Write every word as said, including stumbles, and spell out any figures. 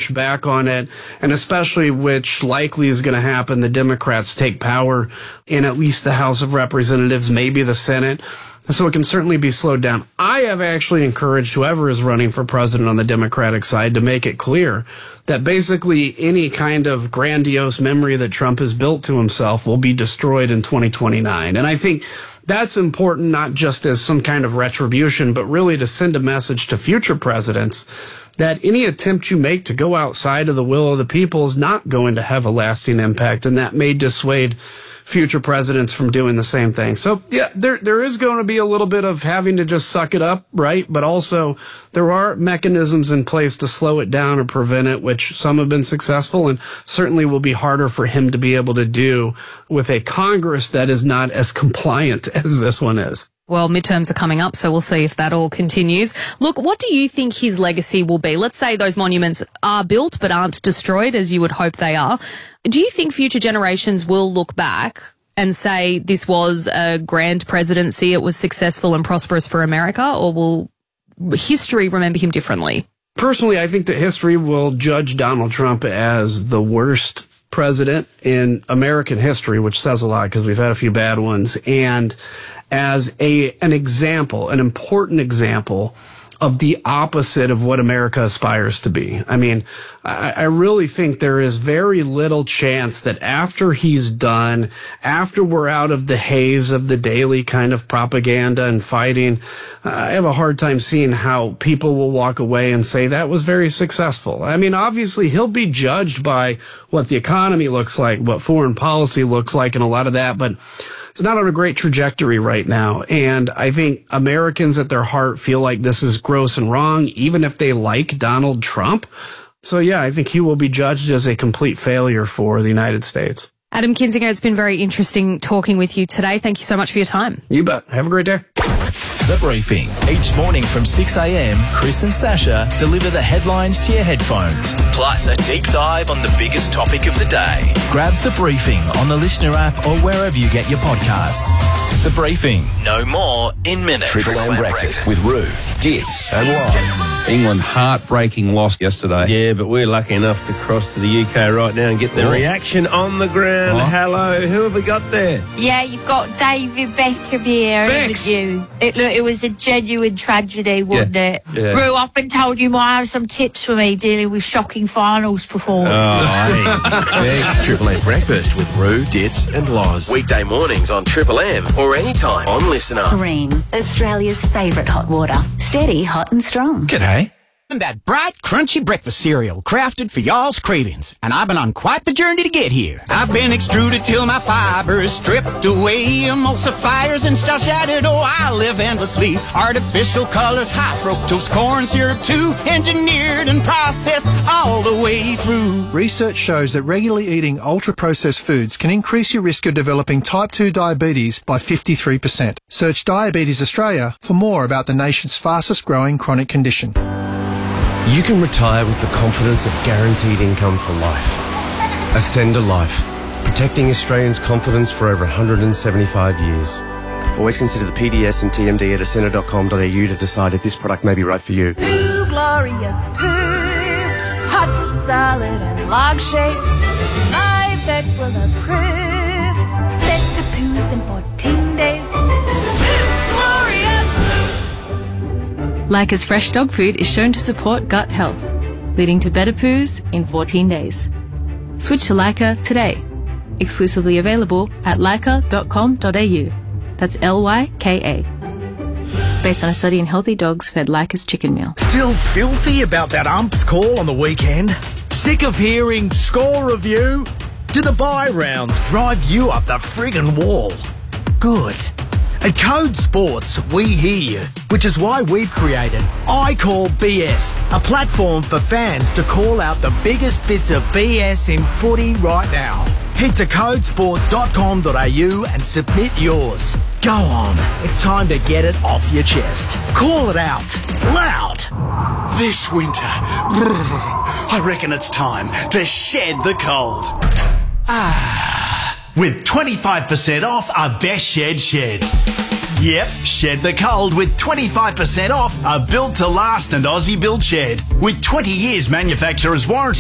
push back on it, and especially, which likely is going to happen, the Democrats take power in at least the House of Representatives, maybe the Senate. So it can certainly be slowed down. I have actually encouraged whoever is running for president on the Democratic side to make it clear that basically any kind of grandiose memory that Trump has built to himself will be destroyed in twenty twenty-nine. And I think that's important, not just as some kind of retribution, but really to send a message to future presidents that any attempt you make to go outside of the will of the people is not going to have a lasting impact, and that may dissuade future presidents from doing the same thing. So, yeah, there there is going to be a little bit of having to just suck it up, right? But also, there are mechanisms in place to slow it down or prevent it, which some have been successful and certainly will be harder for him to be able to do with a Congress that is not as compliant as this one is. Well, midterms are coming up, so we'll see if that all continues. Look, what do you think his legacy will be? Let's say those monuments are built but aren't destroyed, as you would hope they are. Do you think future generations will look back and say this was a grand presidency, it was successful and prosperous for America, or will history remember him differently? Personally, I think that history will judge Donald Trump as the worst president in American history, which says a lot because we've had a few bad ones, and as a an example, an important example of the opposite of what America aspires to be. I mean, I, I really think there is very little chance that after he's done, after we're out of the haze of the daily kind of propaganda and fighting, uh, I have a hard time seeing how people will walk away and say that was very successful. I mean, obviously he'll be judged by what the economy looks like, what foreign policy looks like, and a lot of that, but it's not on a great trajectory right now. And I think Americans at their heart feel like this is gross and wrong, even if they like Donald Trump. So, yeah, I think he will be judged as a complete failure for the United States. Adam Kinzinger, it's been very interesting talking with you today. Thank you so much for your time. You bet. Have a great day. The Briefing. Each morning from six a.m, Chris and Sasha deliver the headlines to your headphones, plus a deep dive on the biggest topic of the day. Grab The Briefing on the Listener app or wherever you get your podcasts. The Briefing. No more in minutes. Triple M breakfast with Roo, Dits and Loz. England heartbreaking loss yesterday. Yeah, but we're lucky enough to cross to the U K right now and get the Oh. reaction on the ground. Oh. Hello, who have we got there? Yeah, you've got David Beckham here, Bex. haven't you? It, look, it was a genuine tragedy, wasn't Yeah. it? Yeah. Rue often told you might have some tips for me dealing with shocking finals performances. Oh, hey. Triple M breakfast with Roo, Dits and Loz. Weekday mornings on Triple M or anytime on Listener. Ream, Australia's favourite hot water. Steady, hot and strong. G'day. And that bright, crunchy breakfast cereal crafted for y'all's cravings. And I've been on quite the journey to get here. I've been extruded till my fiber is stripped away. Emulsifiers and stuff shattered. Oh, I live endlessly. Artificial colors, high fructose corn syrup too. Engineered and processed all the way through. Research shows that regularly eating ultra-processed foods can increase your risk of developing type two diabetes by fifty-three percent. Search Diabetes Australia for more about the nation's fastest growing chronic condition. You can retire with the confidence of guaranteed income for life. Ascender Life, protecting Australians' confidence for over one hundred seventy-five years. Always consider the P D S and T M D at ascender dot com dot a u to decide if this product may be right for you. Poo, glorious poo, hot, solid and log-shaped. I bet will approve. Better poos than fourteen days. Poo, glorious poo. Leica's fresh dog food is shown to support gut health, leading to better poos in fourteen days. Switch to Leica today. Exclusively available at leica dot com dot a u. That's L Y K A. Based on a study in healthy dogs fed Leica's chicken meal. Still filthy about that ump's call on the weekend? Sick of hearing score review? Do the bye rounds drive you up the friggin' wall? Good. At Code Sports, we hear you, which is why we've created I Call B S, a platform for fans to call out the biggest bits of B S in footy right now. Head to code sports dot com dot a u and submit yours. Go on, it's time to get it off your chest. Call it out, loud. This winter, I reckon it's time to shed the cold. Ah. With twenty-five percent off a Best Shed Shed. Yep, shed the cold with twenty-five percent off a built-to-last and Aussie-built shed. With twenty years manufacturer's warranty.